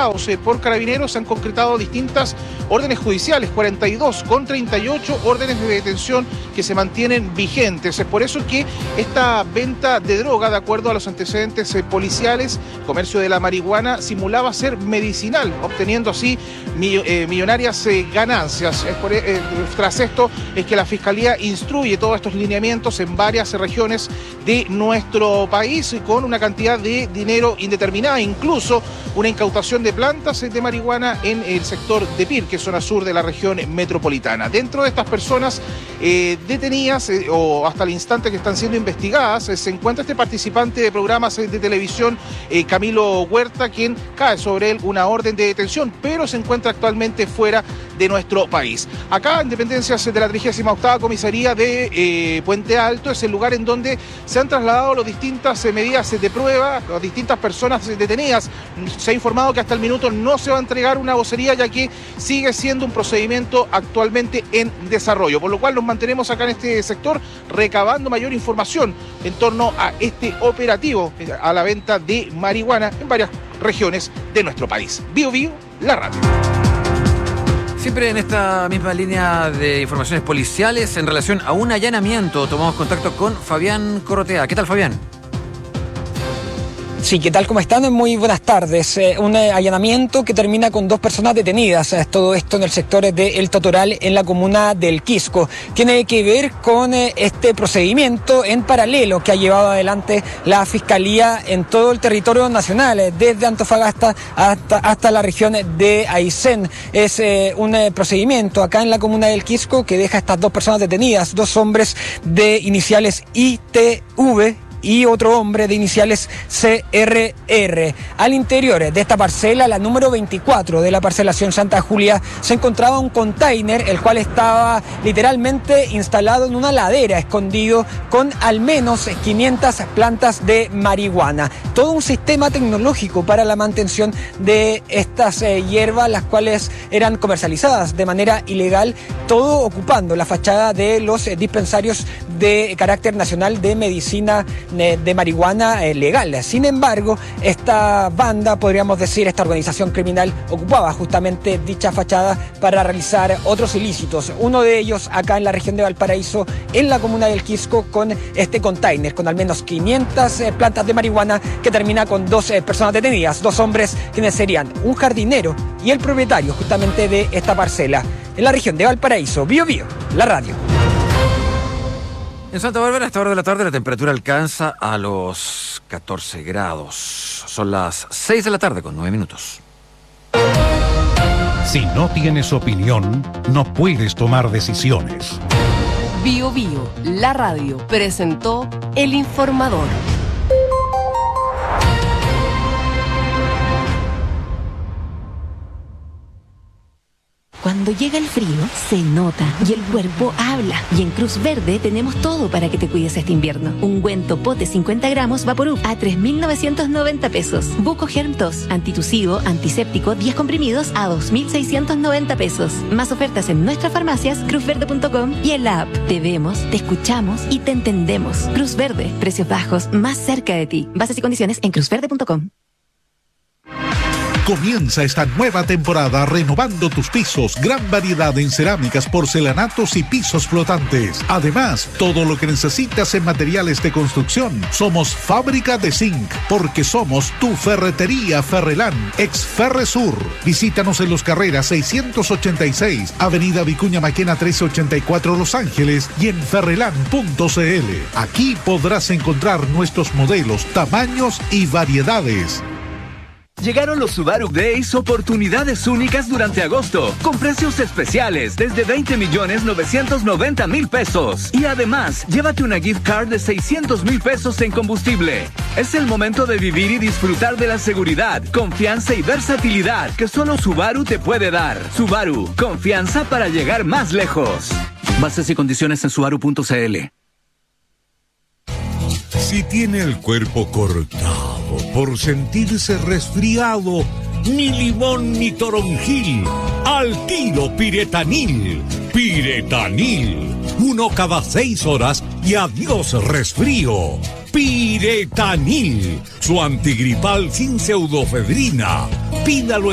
realizados por Carabineros se han concretado distintas órdenes judiciales, 42 con 38 órdenes de detención que se mantienen vigentes. Es por eso que esta venta de droga, de acuerdo a los antecedentes policiales, comercio de la marihuana, simulaba ser medicinal, obteniendo así millonarias ganancias. Tras esto es que la Fiscalía instruye todos estos lineamientos en varias regiones de nuestro país con una cantidad de dinero indeterminada, incluso una incautación de plantas de marihuana en el sector de Pirque, zona sur de la región metropolitana. Dentro de estas personas detenidas o hasta el instante que están siendo investigadas, se encuentra este participante de programas de televisión, Camilo Huerta, quien cae sobre él una orden de detención, pero se encuentra actualmente fuera de nuestro país. Acá, en dependencias de la 38ª Comisaría de Puente Alto, es el lugar en donde se han trasladado las distintas medidas de prueba, las distintas personas detenidas. Se ha informado que hasta el minuto no se va a entregar una vocería, ya que sigue siendo un procedimiento actualmente en desarrollo, por lo cual nos mantenemos acá en este sector recabando mayor información en torno a este operativo a la venta de marihuana en varias regiones de nuestro país. Bio Bio, la radio. Siempre en esta misma línea de informaciones policiales en relación a un allanamiento, tomamos contacto con Fabián Corrotea. ¿Qué tal, Fabián? Sí, ¿qué tal? ¿Cómo están? Muy buenas tardes. Un allanamiento que termina con 2 personas detenidas. Todo esto en el sector de El Totoral, en la comuna del Quisco. Tiene que ver con este procedimiento en paralelo que ha llevado adelante la Fiscalía en todo el territorio nacional, desde Antofagasta hasta la región de Aysén. Es un procedimiento acá en la comuna del Quisco que deja a estas 2 personas detenidas, 2 hombres de iniciales ITV y otro hombre de iniciales CRR. Al interior de esta parcela, la número 24 de la parcelación Santa Julia, se encontraba un container, el cual estaba literalmente instalado en una ladera, escondido con al menos 500 plantas de marihuana. Todo un sistema tecnológico para la mantención de estas hierbas, las cuales eran comercializadas de manera ilegal, todo ocupando la fachada de los dispensarios de carácter nacional de medicina de marihuana legal. Sin embargo, esta banda, podríamos decir, esta organización criminal, ocupaba justamente dicha fachada para realizar otros ilícitos. Uno de ellos acá en la región de Valparaíso, en la comuna del Quisco, con este container, con al menos 500 plantas de marihuana, que termina con 2 personas detenidas, 2 hombres quienes serían un jardinero y el propietario justamente de esta parcela. En la región de Valparaíso, Bio Bio, la radio. En Santa Bárbara, a esta hora de la tarde, la temperatura alcanza a los 14 grados. Son las 6 de la tarde con 9 minutos. Si no tienes opinión, no puedes tomar decisiones. Bio Bio, la radio, presentó El Informador. Cuando llega el frío, se nota y el cuerpo habla. Y en Cruz Verde tenemos todo para que te cuides este invierno. Ungüento pote 50 gramos Vaporub a 3.990 pesos. Buco Germ Tos, antitusivo, antiséptico, 10 comprimidos a 2.690 pesos. Más ofertas en nuestras farmacias, cruzverde.com y en la app. Te vemos, te escuchamos y te entendemos. Cruz Verde, precios bajos más cerca de ti. Bases y condiciones en cruzverde.com. Comienza esta nueva temporada renovando tus pisos. Gran variedad en cerámicas, porcelanatos y pisos flotantes. Además, todo lo que necesitas en materiales de construcción. Somos Fábrica de Zinc, porque somos tu ferretería Ferrelán, ex Ferresur. Visítanos en Los Carreras 686, Avenida Vicuña Maquena 1384 Los Ángeles y en ferrelán.cl. Aquí podrás encontrar nuestros modelos, tamaños y variedades. Llegaron los Subaru Days, oportunidades únicas durante agosto, con precios especiales desde 20.990.000 pesos. Y además, llévate una gift card de 600.000 pesos en combustible. Es el momento de vivir y disfrutar de la seguridad, confianza y versatilidad que solo Subaru te puede dar. Subaru, confianza para llegar más lejos. Bases y condiciones en subaru.cl. Si tiene el cuerpo cortado por sentirse resfriado, ni limón ni toronjil, al tiro Piretanil. Piretanil, 1 cada 6 horas y adiós resfrío. Piretanil, su antigripal sin pseudofedrina. Pídalo